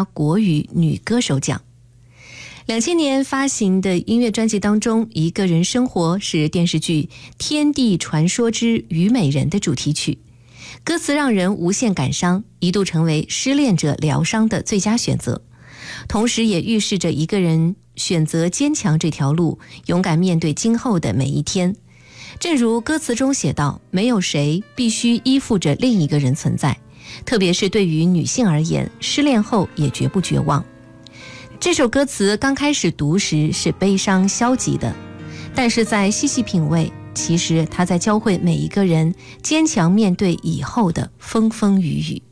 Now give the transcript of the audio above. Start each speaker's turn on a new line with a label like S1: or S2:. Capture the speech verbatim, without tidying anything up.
S1: 佳国语女歌手奖。两千年发行的音乐专辑当中，《一个人生活》是电视剧《天地传说之虞美人》的主题曲，歌词让人无限感伤，一度成为失恋者疗伤的最佳选择，同时也预示着一个人选择坚强这条路，勇敢面对今后的每一天。正如歌词中写道，没有谁必须依附着另一个人存在，特别是对于女性而言，失恋后也绝不绝望。这首歌词刚开始读时是悲伤消极的，但是在细细品味，其实它在教会每一个人坚强面对以后的风风雨雨。